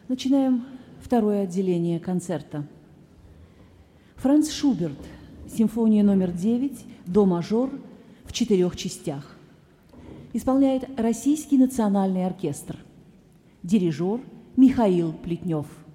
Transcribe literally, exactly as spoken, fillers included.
Начинаем второе отделение концерта. Франц Шуберт, симфония номер девять, до мажор, в четырех частях. Исполняет Российский национальный оркестр. Дирижер Михаил Плетнев.